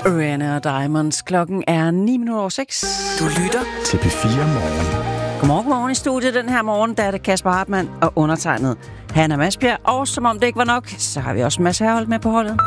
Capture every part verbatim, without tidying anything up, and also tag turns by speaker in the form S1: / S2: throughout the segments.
S1: Rihanna og Diamonds. Klokken er ni minutter over seks.
S2: Du lytter
S3: til P fire Morgen.
S1: Godmorgen, godmorgen i studiet den her morgen. Der er det Kasper Hartmann og undertegnet Hanna Masbjerg. Og som om det ikke var nok, så har vi også Mads Herhold med på holdet.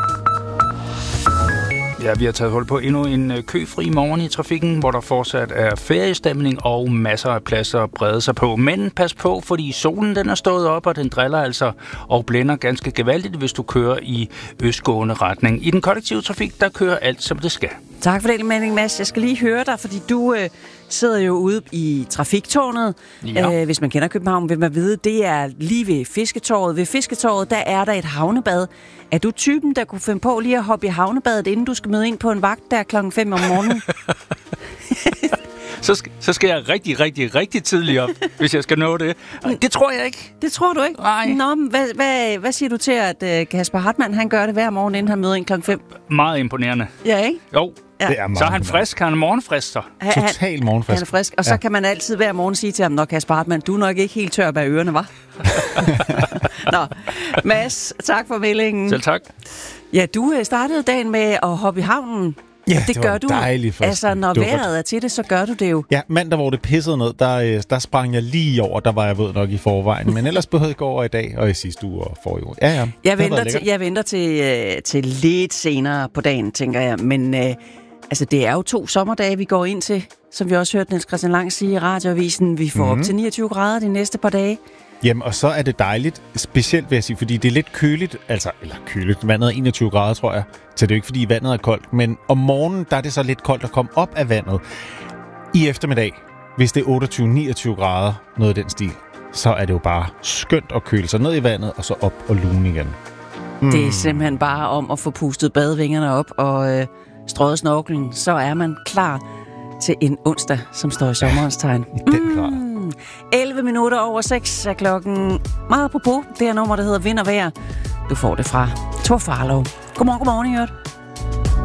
S4: Ja, vi har taget hul på endnu en køfri morgen i trafikken, hvor der fortsat er feriestemning og masser af pladser at brede sig på. Men pas på, fordi solen den er stået op, og den driller altså og blænder ganske gevaldigt, hvis du kører i østgående retning. I den kollektive trafik, der kører alt, som det skal. Tak for det, mening, Mads. Jeg skal lige høre dig, fordi du øh, sidder jo ude i trafiktårnet. Ja. Øh, hvis man kender København, vil man vide, det er lige ved Fisketorvet. Ved Fisketorvet, der er der et havnebad. Er du typen, der kunne finde på lige at hoppe i havnebadet, inden du skal møde ind på en vagt der klokken fem om morgenen? så, skal, så skal jeg rigtig, rigtig, rigtig tidligt op, hvis jeg skal nå det. Det tror jeg ikke.
S1: Det tror du ikke?
S4: Nej.
S1: Nå, men hvad, hvad, hvad siger du til, at uh, Kasper Hartmann, han gør det hver morgen, inden han møder ind klokken fem?
S4: Meget imponerende.
S1: Ja, ikke?
S4: Jo.
S1: Ja.
S3: Det er
S4: så er han frisk, han er morgenfrisk så.
S3: Total morgenfrisk.
S1: Han er frisk, og så ja. kan man altid hver morgen sige til ham, når Kasper Hartmann, du er nok ikke helt tør bag ørerne, hva'? Nå, Mads, tak for meldingen.
S4: Selv tak.
S1: Ja, du startede dagen med at hoppe i havnen.
S3: Ja,
S1: det,
S3: det
S1: gør
S3: var
S1: du.
S3: dejligt først.
S1: Altså, når vejret er til det, så gør du det jo.
S3: Ja, mandag, hvor det pissede ned, der, der sprang jeg lige over. Der var jeg ved nok i forvejen. Men ellers behøvede jeg gå over i dag og i sidste uge og forrige uge. Ja, ja.
S1: Jeg venter, til, jeg venter til, til lidt senere på dagen, tænker jeg. Men øh, altså, det er jo to sommerdage, vi går ind til. Som vi også hørte Niels Christian Lang sige i radioavisen. Vi får mm-hmm. op til niogtyve grader de næste par dage.
S3: Jamen, og så er det dejligt, specielt vil jeg sige, fordi det er lidt køligt, altså, eller køligt, vandet er enogtyve grader, tror jeg, så det er jo ikke, fordi vandet er koldt, men om morgenen, der er det så lidt koldt at komme op af vandet. I eftermiddag, hvis det er otteogtyve til niogtyve grader, noget af den stil, så er det jo bare skønt at køle sig ned i vandet, og så op og lune igen.
S1: Mm. Det er simpelthen bare om at få pustet badevingerne op og øh, strøget snorkelen, så er man klar til en onsdag, som står i sommerens tegn.
S3: I den grad. Mm.
S1: elleve minutter over seks er klokken. Meget apropos, det her nummer, der hedder Vind og Vejr. Du får det fra Thor Farlov. Godmorgen, godmorgen, i øvrigt.